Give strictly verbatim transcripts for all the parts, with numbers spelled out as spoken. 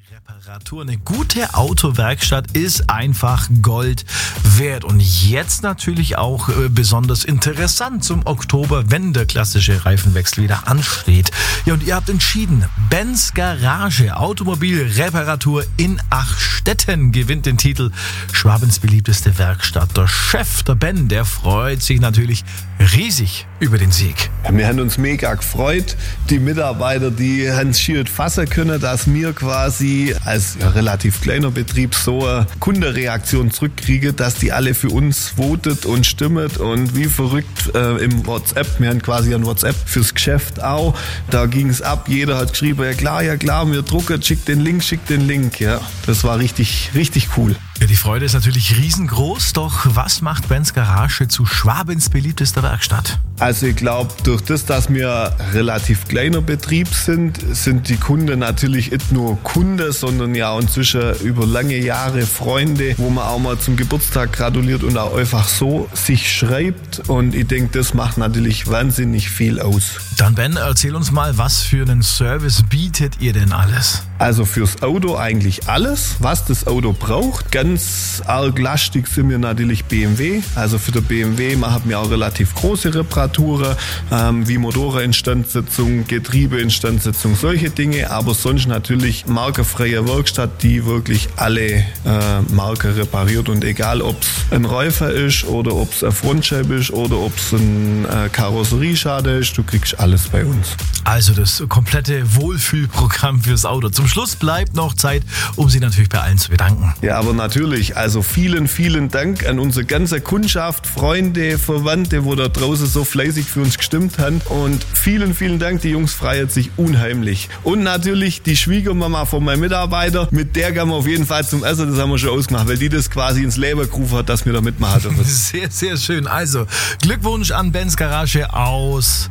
Reparatur. Eine gute Autowerkstatt ist einfach Gold wert. Und jetzt natürlich auch äh, besonders interessant zum Oktober, wenn der klassische Reifenwechsel wieder ansteht. Ja, und ihr habt entschieden, Benz Garage Automobilreparatur in Achstetten gewinnt den Titel Schwabens beliebteste Werkstatt. Der Chef, der Ben, der freut sich natürlich riesig über den Sieg. Wir haben uns mega gefreut. Die Mitarbeiter, die haben es schier nicht fassen können, dass wir quasi als ja, relativ kleiner Betrieb so eine Kundenreaktion zurückkriegen, dass die alle für uns votet und stimmt und wie verrückt äh, im WhatsApp. Wir haben quasi ein WhatsApp fürs Geschäft auch. Da ging es ab. Jeder hat geschrieben, ja klar, ja klar, wir drucken, schickt den Link, schickt den Link. Ja, das war richtig, richtig cool. Ja, die Freude ist natürlich riesengroß, doch was macht Benz Garage zu Schwabens beliebtester Werkstatt? Also ich glaube, durch das, dass wir relativ kleiner Betrieb sind, sind die Kunden natürlich nicht nur Kunden, sondern ja inzwischen über lange Jahre Freunde, wo man auch mal zum Geburtstag gratuliert und auch einfach so sich schreibt. Und ich denke, das macht natürlich wahnsinnig viel aus. Dann Ben, erzähl uns mal, was für einen Service bietet ihr denn alles? Also fürs Auto eigentlich alles, was das Auto braucht. Ganz arg lastig sind wir natürlich B M W. Also für den B M W machen wir auch relativ große Reparaturen, ähm, wie Motoreninstandsetzung, Getriebeinstandsetzung, solche Dinge. Aber sonst natürlich markenfreie Werkstatt, die wirklich alle äh, Marken repariert. Und egal, ob es ein Reifen ist oder ob es eine Frontscheibe ist oder ob es ein äh, Karosserieschaden ist, du kriegst alles bei uns. Also das komplette Wohlfühlprogramm fürs Auto. Zum Schluss bleibt noch Zeit, um Sie natürlich bei allen zu bedanken. Ja, aber natürlich, also vielen, vielen Dank an unsere ganze Kundschaft, Freunde, Verwandte, wo da draußen so fleißig für uns gestimmt haben. Und vielen, vielen Dank, die Jungs freuen sich unheimlich. Und natürlich die Schwiegermama von meinem Mitarbeiter, mit der gehen wir auf jeden Fall zum Essen, das haben wir schon ausgemacht, weil die das quasi ins Leben gerufen hat, dass wir da mitmachen dürfen. Sehr, sehr schön. Also, Glückwunsch an Benz Garage aus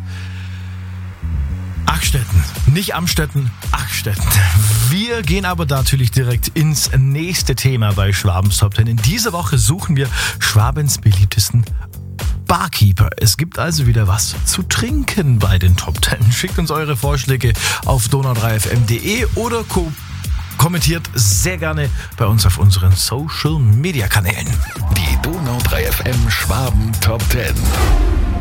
Achstetten. Nicht Amstetten, Achstetten. Wir gehen aber natürlich direkt ins nächste Thema bei Schwabens Top Ten. In dieser Woche suchen wir Schwabens beliebtesten Barkeeper. Es gibt also wieder was zu trinken bei den Top Ten. Schickt uns eure Vorschläge auf donau drei f m punkt d e oder ko- kommentiert sehr gerne bei uns auf unseren Social Media Kanälen. Die Donau drei F M Schwaben Top Ten.